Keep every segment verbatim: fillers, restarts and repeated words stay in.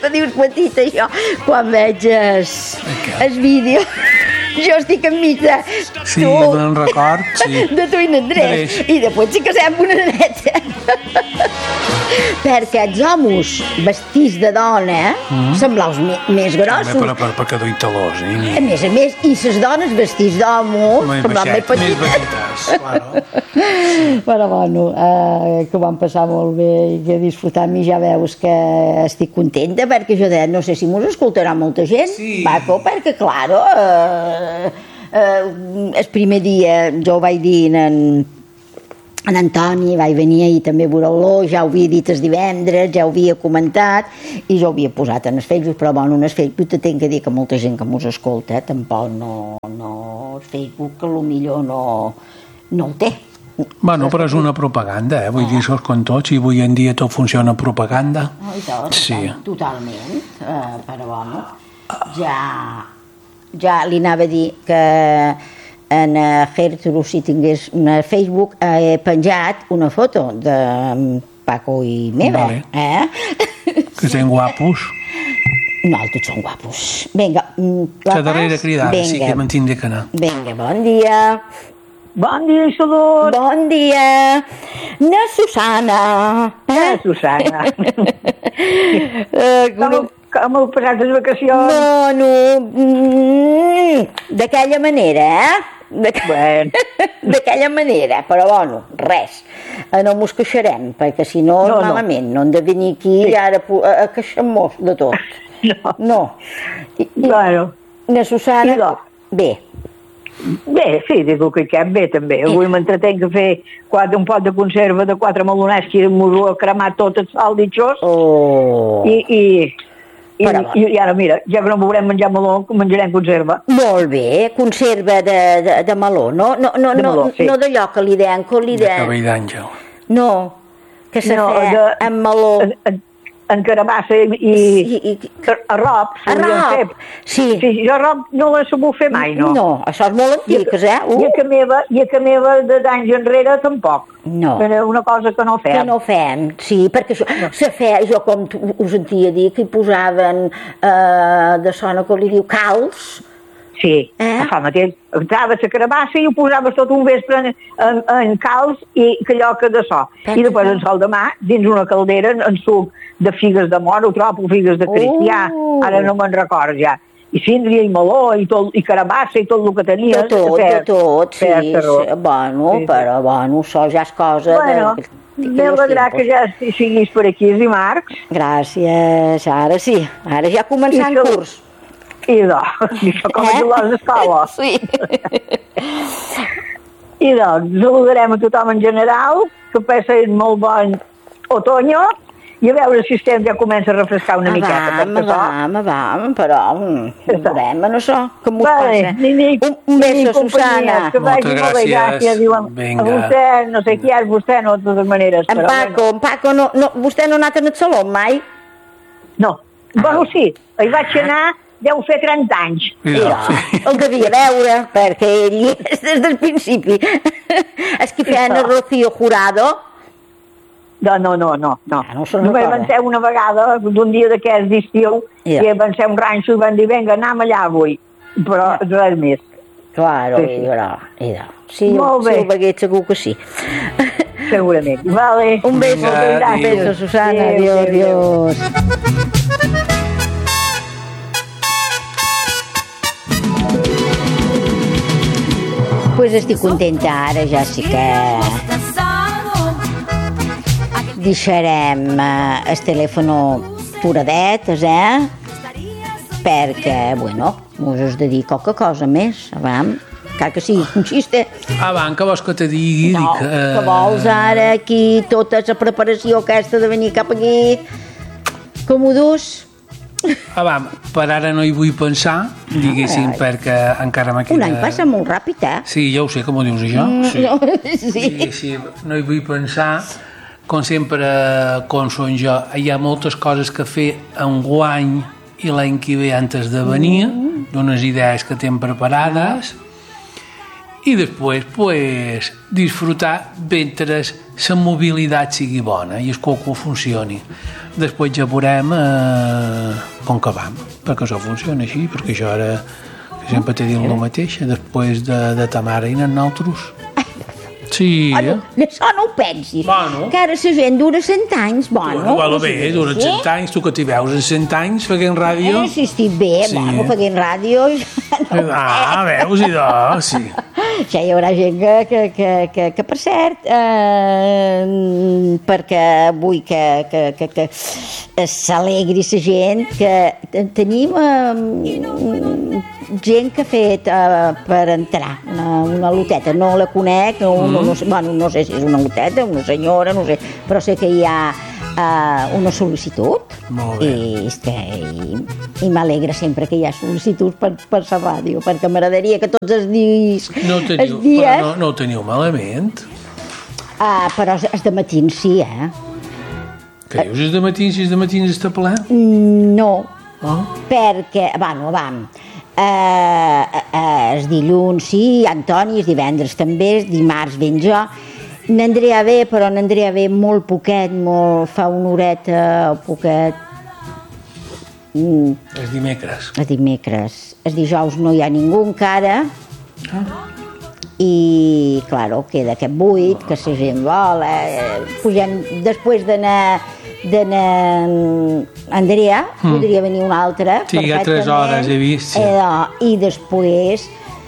te dius petita, jo, quan veig el, el vídeo, jo estic enmig de sí, tu, me'n record, sí. de tu i n'Andrés, i després sí que sembla una neta. Perquè els homes vestits de dona mm. semblaus me, més grossos. També per, per, perquè duim talons, eh? A més a més, i les dones vestits d'homo semblaven més petites. Més petites, claro. Però bueno, eh, que ho vam passar molt bé i que disfrutant i ja veus que estic contenta perquè jo deia, no sé si mos escoltarà molta gent, sí. Paco, perquè claro, eh, eh, el primer dia jo ho vaig dir en, en Antoni, vaig venir ahir també a veure-lo, ja ho havia dit el divendres, ja ho havia comentat i jo ho havia posat en el Facebook, però bueno, en el Facebook te tinc que dir que molta gent que mos escolta tampoc no, no el Facebook que potser no, no el té. Bueno, però és una propaganda, eh? Vull dir, això com tots, i avui en dia tot funciona propaganda. No, i tot, sí. Totalment, uh, però bueno, ja, ja li anava a dir que en Gertrude, si tingués una Facebook, he penjat una foto de Paco i meva, vale. eh? Que sent guapos. No, tots són guapos. Vinga, la darrera cridada, sí que me'n tindré que anar. Vinga, bon dia. Bon dia, salut. Bon dia. Na Susana. Eh, Susana. uh, com, com heu passat les vacacions? No, no. Mm, d'aquella manera, eh? D'aquella manera, però bueno, res. No mos queixarem, perquè si no, no malament, no. no hem de venir aquí sí. ara a, a queixar-nos de tot. No. No. I, claro. Na Susana, bé. Bé, sí, dic que cap bé també. Avui m'entretenc a fer quatre, un pot de conserva de quatre melonets que m'ho ha cremat tot el sol ditxós. Oh. I, i, i, i, i ara mira, ja que no veurem menjar meló, menjarem conserva. Molt bé, conserva de, de, de meló, no? No, no, de meló, no, sí. no d'allò que li deien, que li deien... De cabell d'àngel. No, que se no, feia amb meló... En, en, en carabassa i, i, i, i arrop. Arrop, sí. Sí, jo arrop no l'he sabut fer mai, no? No, això és molt antiques, eh? Uh. I a que meva, i a que meva de d'anys enrere tampoc. No. Era una cosa que no fem. Que no fem, sí, perquè això no. Se feia, jo com us sentia dir, que hi posaven eh, de sona que li diu calç. Sí, eh? fa mateix. Entraves a carabassa i ho posaves tot un vespre en, en, en calç i que allò que de so. Perquè I després en sol de mà, dins una caldera, en suc de figues de moro, tropo figues de cristià, uh. ara no me'n record ja. I síndria i meló i, tot, i carabassa i tot el que tenies. De tot, fer, de tot, sí. sí. Bueno, sí, però bueno, això ja és cosa... Bueno, m'he alegrat que ja siguis per aquí dimarts. Gràcies, ara sí, ara ja començant el curs. I doncs, això com a jugar a l'escola. Sí. I doncs, saludarem a tothom en general, que passin molt bon otoño, i a veure si estem ja comença a refrescar una miqueta. Vam, vam, vam, però veurem en això, que m'ho vale, passa. Ni, ni, un beso, Susana. Que vagi molt bé, gràcies. Diuen, a vostè, no sé qui és vostè, no, de totes maneres. En Paco, en Paco, no, no, vostè no ha anat en el saló mai? No. Bueno, sí, hi vaig anar... Deu fer trenta anys. Ja, el devia veure, perquè ell és des del principi. És que feien el Rocío Jurado. No, no, no, no. no. Ah, no Només van ser una vegada, d'un dia d'aquests d'estiu, ja. I van ser un ranxo i van dir, vinga, anem allà avui. Però ja. Res més. Claro, sí, sí. Era, era. Sí, molt bé. Si ho vegués segur que sí. Segurament. Vale. Un beso, un beso, Susana. Adiós, adiós. Pues estic contenta, ara ja sí que deixarem eh, el telèfon turadetes, eh? Perquè, bueno, us has de dir qualque cosa més, abans, cal que sigui un xiste. Abans, que vols que te digui? No, dic, eh... que vols ara aquí, tota la preparació aquesta de venir cap aquí, com ho dus? Ah, va, per ara no hi vull pensar, diguéssim, ah, perquè encara m'ha quedat... Un any passa molt ràpid, eh? Sí, ja ho sé, com ho dius, això? Mm, sí. No, sí. Diguéssim, no hi vull pensar, com sempre, com són jo, hi ha moltes coses que fer enguany i l'any que ve antes de venir, mm. d'unes idees que tenen preparades, i després pues, disfrutar mentre la mobilitat sigui bona i el coco funcioni. Després ja veurem eh, com que vam, perquè això funciona així, perquè això ara sempre t'he dit el mateix, després de, de ta mare i nosaltres. Sí, eh? Bueno, això no ho pensis, bueno. que ara la gent dura cent anys, bueno. Bueno, bé, dura cent anys, tu que t'hi veus en cent anys fent ràdio. Eh, si estic bé, sí. Bueno, fent ràdio... No ah, veus, i do, sí. Ja hi haurà gent que, que, que, que, que per cert, eh, perquè vull que, que, que, que s'alegri la gent, que tenim eh, gent que ha fet eh, per entrar una, una loteta, no la conec, no, mm. no, no, sé, bueno, no sé si és una loteta, una senyora, no sé, però sé que hi ha uh, una sol·licitud i, i, i m'alegra sempre que hi ha sol·licituds per, per la ràdio, perquè m'agradaria que tots els dies... No ho teniu, els dies, però no, no ho teniu malament. Uh, però els de matins sí, eh? Què dius, els de matins, si els de matins està ple? No, oh. perquè, bueno, vam... Uh, uh, els dilluns sí, Antoni, els divendres també, els dimarts ben jo. N'Andrea ve, però n'Andrea ve molt poquet, molt, fa una horeta o poquet. Mm. Els dimecres. Els dimecres. Els dijous no hi ha ningú encara. Ah. I, claro, queda aquest buit, que la gent vol. Eh, pugem, després d'anar d'anar Andrea, mm. podria venir una altra. Sí, hi ha tres hores, he vist. Sí. Eh, I després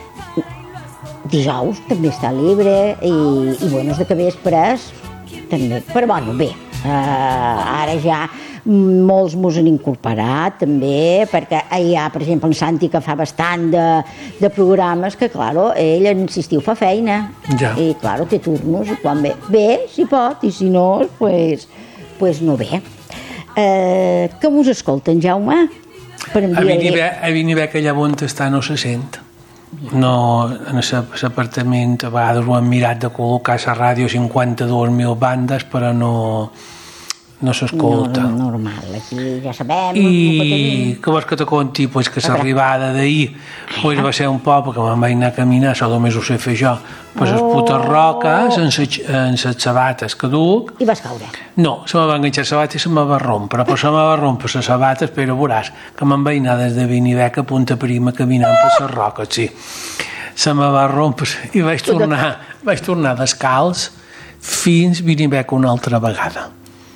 dijous també està libre i, i bueno, els de que vespres també, però bueno, bé, eh, ara ja molts mos han incorporat també, perquè hi ha, per exemple, en Santi, que fa bastant de, de programes, que, claro, ell en estiu fa feina, ja. I, claro, té turnos, i quan ve, ve, si pot, i si no, pues, pues no ve. Eh, que mos escolten, Jaume? Per a Vinibec, allà on està, no se sent. No, en l'apartament a vegades ho han mirat de col·locar a la ràdio cinquanta-dues mil bandes, però no, no s'escolta. No, normal, aquí ja sabem. I que vols que te conti? Pues que l'arribada d'ahir pues va ser un poble que me'n vaig anar a caminar, això només ho sé fer jo, per les putes roques, en les sabates que duc. I vas caure? No, se me va enganxar la sabata i se me va rompre, però se me va rompre les sabates, però veuràs que me'n vaig anar des de Vinibec a Punta Prima caminant per les roques, sí. Se me va rompre i vaig tornar, vaig tornar descalç fins Vinibec una altra vegada.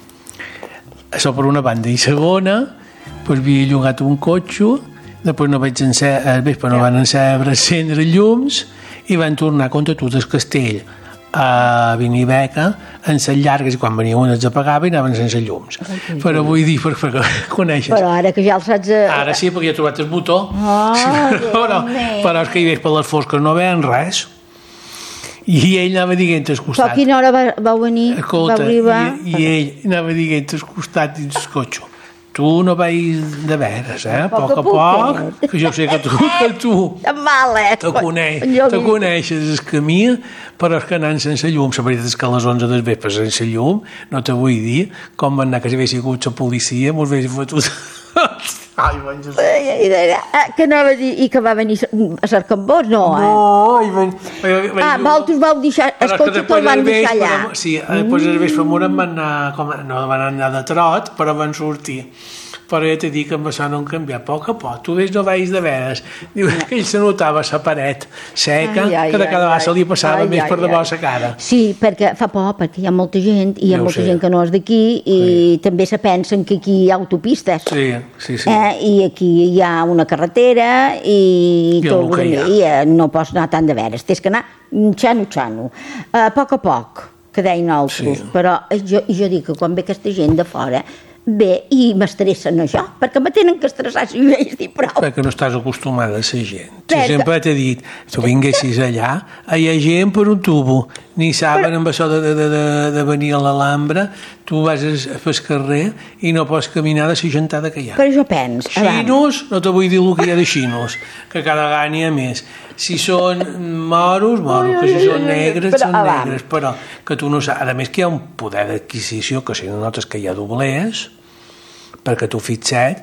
Això per una banda. I segona, pues, havia llogat un cotxe, després no vaig encebre, vespre no van encebre encendre llums i van tornar contra tot el castell a Vinibeca en les llargues, i quan venia una els apagava i anaven sense llums. Okay, però vull dir, perquè, perquè coneixes. Però ara que ja el saps... A... Ara sí, perquè ja he trobat el botó. Oh, sí, però, però és que hi veig per les fosques no veien res. I ell anava dient al costat. Però a quina hora va, vau venir? Escolta, va arribar? I, i ell anava dient al costat dins el cotxe. Tu no veus de veres, eh? A poc a poc, que jo sé que tu, que tu te, coneix, te coneixes el camí, però és que anant sense llum, la veritat és que a les onze del vespre sense llum, no te vull dir com va anar, que si hagués sigut la policia, mos hagués fotut... Ai, menges. Que anava a dir, i que va venir a cercar amb vos, no, eh? No, i ven... Ah, vosaltres vau deixar, el cotxe te'l van deixar allà. Sí, després el vespre amunt em van anar, com, no van anar de trot, però van sortir. Però ja t'he dit que amb això no han canviat. A poc a poc, tu ves, no veus de veres. Diu que ell se notava la paret seca, ai, ai, que de cada vegada se li passava ai, més ai, per damunt la cara. Sí, perquè fa por, perquè hi ha molta gent, i hi ha jo molta sé. gent que no és d'aquí, i sí. també se pensen que aquí hi ha autopistes. Sí, sí, sí. Eh? I aquí hi ha una carretera, i, I, tot, i no pots anar tant de veres. Tens que anar xano-xano. A poc a poc, que deien altres. Sí. Però jo, jo dic que quan ve aquesta gent de fora, bé, i m'estressen a jo, perquè me tenen que estressar si jo he dit prou. Perquè no estàs acostumada a ser gent. Si sempre t'he dit, tu vinguessis allà, hi ha gent per un tubo, ni saben però... amb això de, de, de, de venir a l'Alhambra, tu vas pel carrer i no pots caminar de la gentada que hi ha. Però jo penso... Xinos, no te vull dir el que hi ha de xinos, que cada vegada n'hi ha més. Si són moros, moros, que si són negres, són negres, però que tu no saps. A més que hi ha un poder d'adquisició, que si no notes que hi ha doblers, perquè tu fixa't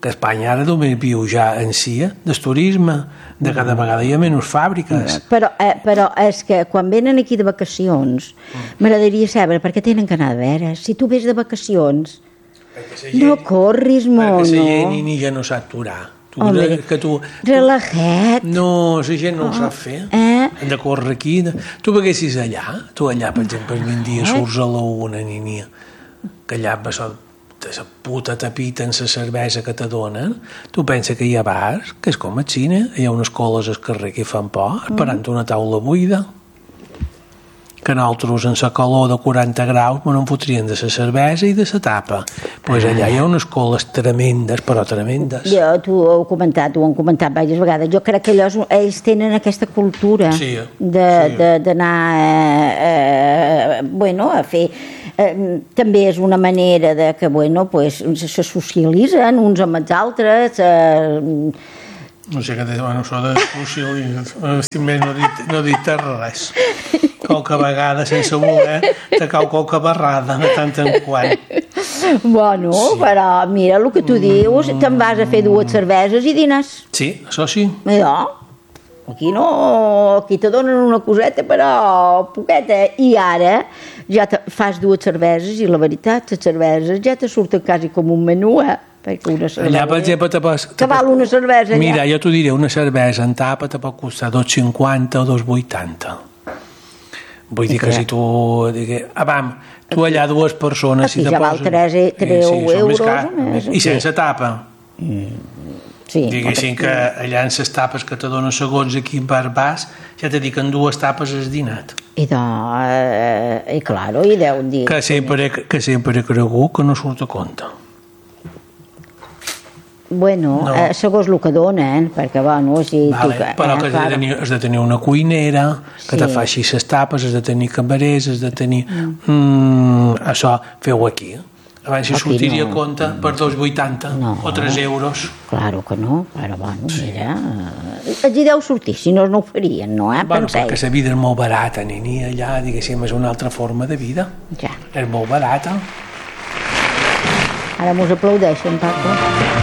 que Espanya ara només viu ja en si del turisme, de cada vegada hi ha menys fàbriques. Però, eh, però és que quan venen aquí de vacacions m'agradaria saber per què tenen que anar a veure. Si tu ves de vacacions, no corris molt, perquè no? la gent ni ja no sap aturar. Tu, Home, que tu, relaxet. no, la gent no ho sap fer. Eh? Han de córrer aquí. Tu veguessis allà, tu allà, per exemple, el dia surts a la una, ninia, que allà vas a la puta tapita en la cervesa que te donen, tu penses que hi ha bars, que és com a Xina, hi ha unes coles al carrer que hi fan por, esperant una taula buida, que nosaltres en la calor de quaranta graus no en fotrien de la cervesa i de la tapa. Doncs pues allà hi ha unes coles tremendes, però tremendes. Jo, tu ho heu comentat, ho han comentat diverses vegades. Jo crec que ells, ells tenen aquesta cultura sí, d'anar sí. eh, eh, bueno, a fer... Eh, també és una manera de que, bueno, pues, se socialitzen uns amb els altres... Eh, no sé què dir, bueno, això de socialitzar, no he dit, no he dit res. Qualque vegada, sense voler, te cau qualque barrada, de tant en quant. Bueno, sí. Però mira el que tu dius, mm. te'n vas a fer dues cerveses i dines. Sí, això sí. Ja. Aquí no, aquí te donen una coseta, però poqueta. I ara ja te fas dues cerveses i la veritat, les cerveses ja te surten quasi com un menú, eh? Perquè una cervesa... Allà, per exemple, te pots... Que val una cervesa, allà? Mira, jo t'ho diré, una cervesa en tapa te pot costar dos cinquanta o dos vuitanta. Vull dir que si tu... Digui, ah, vam, tu allà dues persones... Aquí si ja val tres euros. I sense tapa. Mm. Sí, diguéssim que allà en les tapes que te donen segons aquí en Barbàs, ja te dic que en dues tapes has dinat. I de, eh, i claro, i deu dir... Que sempre, que sempre he cregut que no surt a compte. Bueno, no. eh, segons el que donen, perquè, bueno, si... Vale, tu, però eh, que has de, tenir, has de tenir una cuinera, que sí. te faci les tapes, has de tenir camarers, has de tenir... Mm. Mm, això, feu aquí. Abans si sortiria no. a compte per dos vuitanta no. o tres euros. Claro que no, però bueno, sí. mira... Els hi deu sortir, si no, no ho farien, no, eh? Bueno, Penseu. perquè la vida és molt barata, ni allà, diguéssim, és una altra forma de vida. Ja. És molt barata. Ara mos aplaudeixen, Paco.